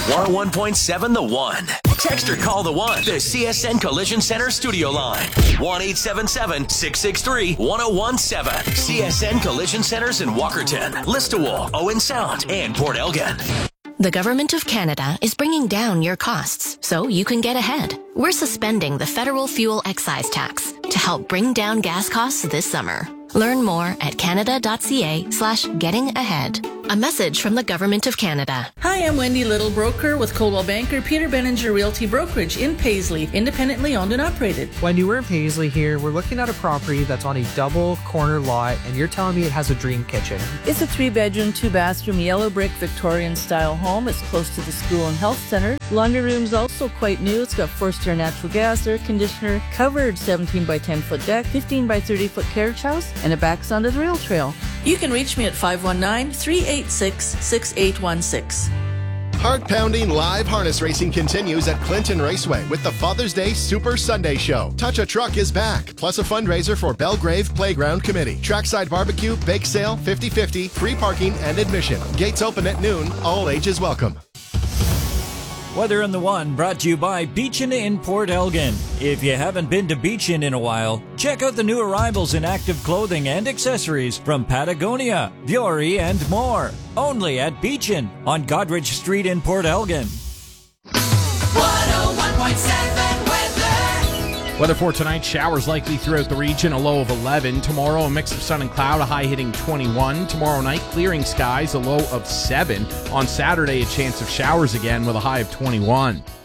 101.7 The One. Text or call The One. The CSN Collision Center studio line. 1-877-663-1017. CSN Collision Centers in Walkerton, Listowel, Owen Sound, and Port Elgin. The Government of Canada is bringing down your costs so you can get ahead. We're suspending the federal fuel excise tax to help bring down gas costs this summer. Learn more at canada.ca/getting ahead. A message from the Government of Canada. Hi, I'm Wendy Little, broker with Coldwell Banker Peter Benninger Realty Brokerage in Paisley, independently owned and operated. Wendy, we're in Paisley here. We're looking at a property that's on a double corner lot, and you're telling me it has a dream kitchen. It's a 3-bedroom, 2-bathroom, yellow brick Victorian-style home. It's close to the school and health center. Laundry room's also quite new. It's got forced-air natural gas, air conditioner, covered 17 by 10 foot deck, 15 by 30 foot carriage house, and it backs onto the rail trail. You can reach me at 519-386-6816. Heart-pounding live harness racing continues at Clinton Raceway with the Father's Day Super Sunday Show. Touch a Truck is back, plus a fundraiser for Belgrave Playground Committee. Trackside barbecue, bake sale, 50-50, free parking, and admission. Gates open at noon. All ages welcome. Weather on the One brought to you by Beechin in Port Elgin. If you haven't been to Beechin in a while, check out the new arrivals in active clothing and accessories from Patagonia, Vuori, and more. Only at Beechin on Godrich Street in Port Elgin. 101.7 Weather for tonight, showers likely throughout the region, a low of 11. Tomorrow, a mix of sun and cloud, a high hitting 21. Tomorrow night, clearing skies, a low of 7. On Saturday, a chance of showers again with a high of 21.